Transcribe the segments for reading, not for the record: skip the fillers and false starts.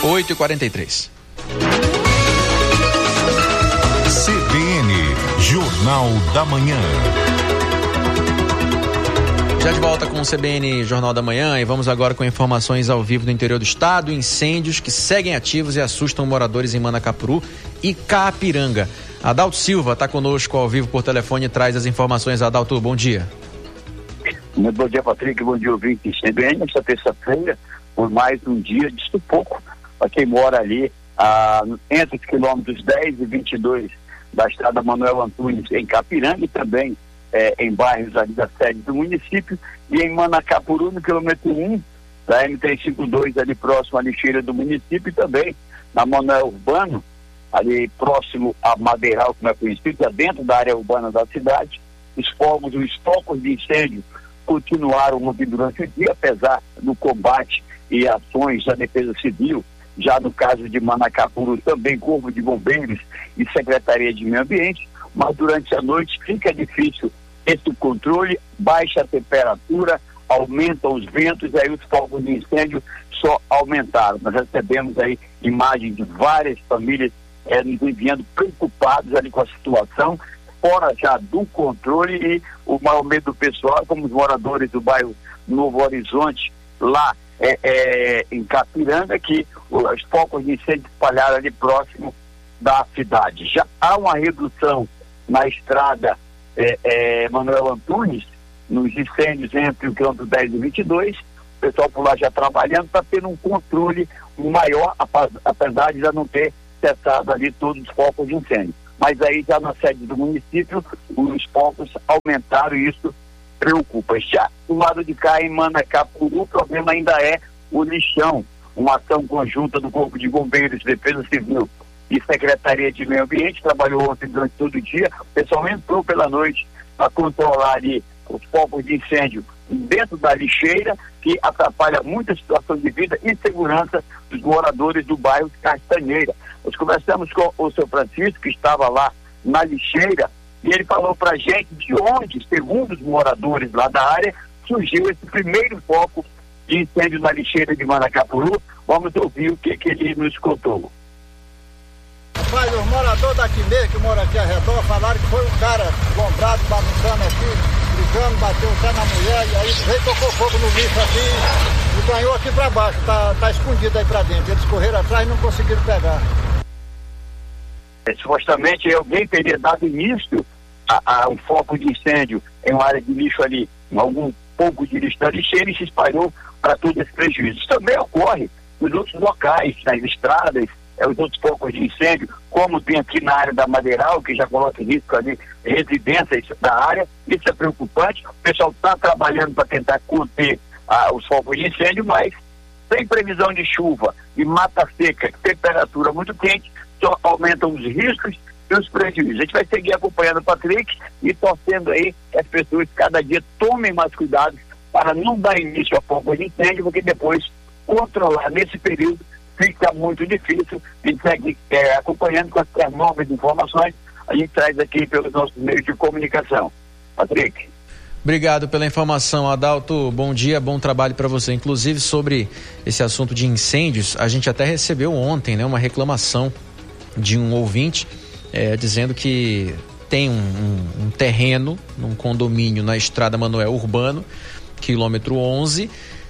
8h43. CBN, Jornal da Manhã. Já de volta com o CBN Jornal da Manhã e vamos agora com informações ao vivo do interior do estado, incêndios que seguem ativos e assustam moradores em Manacapuru e Caapiranga. Adalto Silva está conosco ao vivo por telefone e traz as informações. Adalto, bom dia. Muito bom dia, Patrick, bom dia, ouvintes. CBN, nesta terça-feira, por mais um dia de sufoco para quem mora ali entre os quilômetros 10 e 22 da estrada Manuel Antunes, em Caapiranga, e também em bairros ali da sede do município, e em Manacapuru, no quilômetro 1 da M352, ali próximo à lixeira do município, e também na Manuel Urbano, ali próximo a Madeiral, como é conhecido, é dentro da área urbana da cidade. Os focos de incêndio continuaram durante o dia, apesar do combate e ações da Defesa Civil. Já no caso de Manacapuru, também Corpo de Bombeiros e Secretaria de Meio Ambiente, mas durante a noite fica difícil esse controle, baixa a temperatura, aumentam os ventos, e aí os focos de incêndio só aumentaram. Nós recebemos aí imagens de várias famílias nos enviando preocupados ali com a situação, fora já do controle, e o maior medo do pessoal, como os moradores do bairro Novo Horizonte, lá em Caapiranga, que os focos de incêndio espalharam ali próximo da cidade. Já há uma redução na estrada Manuel Antunes, nos incêndios entre o quilômetro 10 e 22, o pessoal por lá já trabalhando, está tendo um controle maior, apesar de já não ter cessado ali todos os focos de incêndio. Mas aí já na sede do município, os focos aumentaram e isso preocupa. Já do lado de cá, em Manacapuru, o problema ainda é o lixão. Uma ação conjunta do Corpo de Bombeiros, Defesa Civil e Secretaria de Meio Ambiente trabalhou ontem durante todo o dia. O pessoal entrou pela noite para controlar ali os focos de incêndio dentro da lixeira, que atrapalha muito a situação de vida e segurança dos moradores do bairro Castanheira. Nós conversamos com o seu Francisco, que estava lá na lixeira, e ele falou para a gente de onde, segundo os moradores lá da área, surgiu esse primeiro foco de incêndio na lixeira de Manacapuru. Vamos ouvir o que ele nos contou. Mas os moradores daqui mesmo, que moram aqui ao redor, falaram que foi um cara comprado, bagunçando aqui, brigando, bateu o pé na mulher, e aí veio, tocou fogo no lixo aqui e ganhou aqui para baixo, tá escondido aí para dentro. Eles correram atrás e não conseguiram pegar. Supostamente alguém teria dado início a um foco de incêndio em uma área de lixo ali, algum pouco de lixo da lixeira, e se espalhou para todo esse prejuízo. Isso também ocorre nos outros locais, nas estradas, os outros focos de incêndio, como tem aqui na área da Madeiral, que já coloca em risco ali residências da área. Isso é preocupante. O pessoal está trabalhando para tentar conter os focos de incêndio, mas sem previsão de chuva e mata seca, temperatura muito quente, só aumentam os riscos e os prejuízos. A gente vai seguir acompanhando o Patrick e torcendo aí que as pessoas cada dia tomem mais cuidado para não dar início a foco de incêndio, porque depois controlar nesse período fica muito difícil. A gente segue acompanhando com as novas informações, a gente traz aqui pelos nossos meios de comunicação. Patrick. Obrigado pela informação, Adalto. Bom dia, bom trabalho para você. Inclusive, sobre esse assunto de incêndios, a gente até recebeu ontem, uma reclamação de um ouvinte dizendo que tem um terreno, num condomínio na estrada Manuel Urbano, quilômetro 11,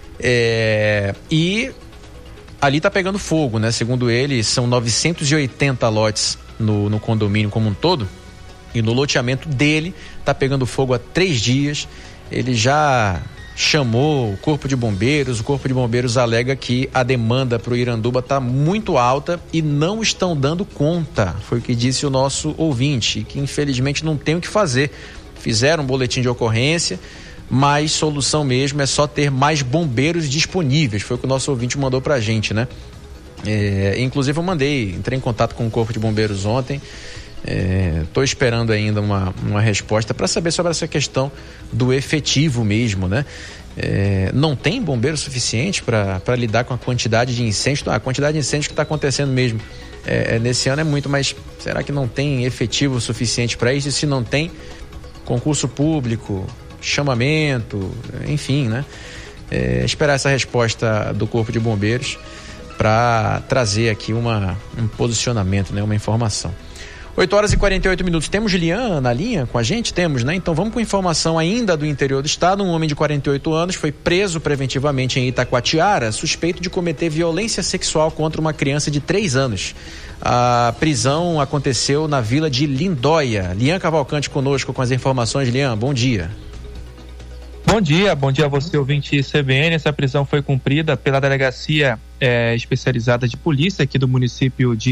e ali está pegando fogo, Segundo ele, são 980 lotes no condomínio como um todo, e no loteamento dele está pegando fogo há 3 dias. Ele já chamou o Corpo de Bombeiros. O Corpo de Bombeiros alega que a demanda para o Iranduba está muito alta e não estão dando conta. Foi o que disse o nosso ouvinte, que infelizmente não tem o que fazer. Fizeram um boletim de ocorrência, mas solução mesmo é só ter mais bombeiros disponíveis. Foi o que o nosso ouvinte mandou para a gente, Inclusive entrei em contato com o Corpo de Bombeiros ontem. Estou esperando ainda uma resposta para saber sobre essa questão do efetivo mesmo, não tem bombeiro suficiente para lidar com a quantidade de incêndios. A quantidade de incêndios que está acontecendo mesmo nesse ano é muito, mas será que não tem efetivo suficiente para isso? E se não tem, concurso público, chamamento, enfim, esperar essa resposta do Corpo de Bombeiros para trazer aqui um posicionamento, né, uma informação. 8h48. Temos Lian na linha com a gente? Temos, né? Então vamos com informação ainda do interior do estado. Um homem de 48 anos foi preso preventivamente em Itacoatiara, suspeito de cometer violência sexual contra uma criança de 3 anos. A prisão aconteceu na vila de Lindóia. Lian Cavalcante conosco com as informações. Lian, bom dia. Bom dia a você, ouvinte CBN. Essa prisão foi cumprida pela Delegacia Especializada de Polícia aqui do município de